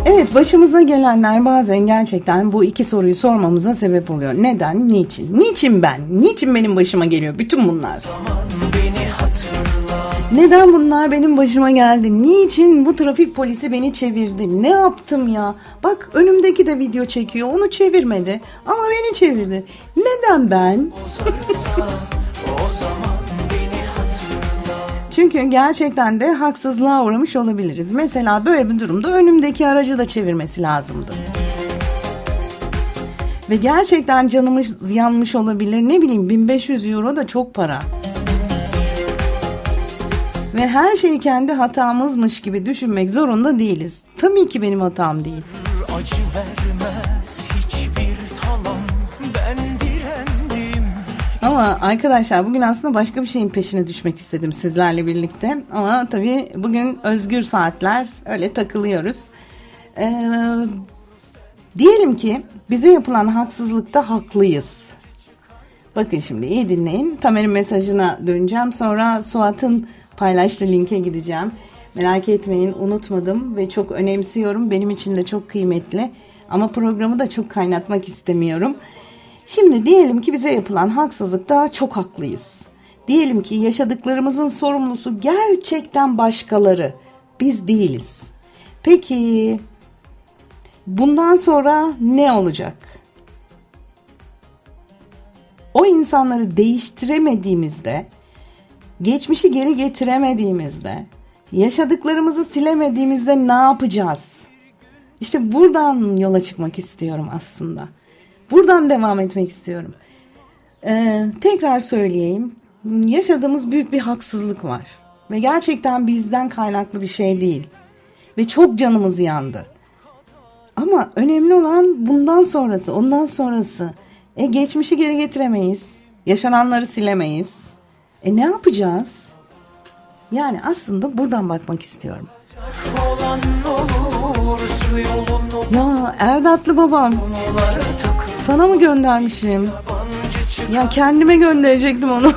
Evet, başımıza gelenler bazen gerçekten bu iki soruyu sormamıza sebep oluyor. Neden? Niçin? Niçin ben? Niçin benim başıma geliyor bütün bunlar? Neden bunlar benim başıma geldi? Niçin bu trafik polisi beni çevirdi? Ne yaptım ya? Bak, önümdeki de video çekiyor. Onu çevirmedi ama beni çevirdi. Neden ben? Çünkü gerçekten de haksızlığa uğramış olabiliriz. Mesela böyle bir durumda önümdeki aracı da çevirmesi lazımdı. Ve gerçekten canımız yanmış olabilir. Ne bileyim, 1500 euro da çok para. Ve her şeyi kendi hatamızmış gibi düşünmek zorunda değiliz. Tabii ki benim hatam değil. Acı vermez hiçbir talam, ben direndim. Ama arkadaşlar, bugün aslında başka bir şeyin peşine düşmek istedim sizlerle birlikte. Ama tabii bugün özgür saatler, öyle takılıyoruz. Diyelim ki bize yapılan haksızlıkta haklıyız. Bakın şimdi iyi dinleyin. Tamer'in mesajına döneceğim. Sonra Suat'ın paylaştığı linke gideceğim. Merak etmeyin, unutmadım ve çok önemsiyorum. Benim için de çok kıymetli. Ama programı da çok kaynatmak istemiyorum. Şimdi diyelim ki bize yapılan haksızlıkta çok haklıyız. Diyelim ki yaşadıklarımızın sorumlusu gerçekten başkaları. Biz değiliz. Peki bundan sonra ne olacak? O insanları değiştiremediğimizde, geçmişi geri getiremediğimizde, yaşadıklarımızı silemediğimizde ne yapacağız? İşte buradan yola çıkmak istiyorum aslında. Buradan devam etmek istiyorum. Tekrar söyleyeyim. Yaşadığımız büyük bir haksızlık var. Ve gerçekten bizden kaynaklı bir şey değil. Ve çok canımız yandı. Ama önemli olan bundan sonrası, ondan sonrası. Geçmişi geri getiremeyiz. Yaşananları silemeyiz. Ne yapacağız? Yani aslında buradan bakmak istiyorum. Ya Erdatlı babam, sana mı göndermişim? Ya kendime gönderecektim onu.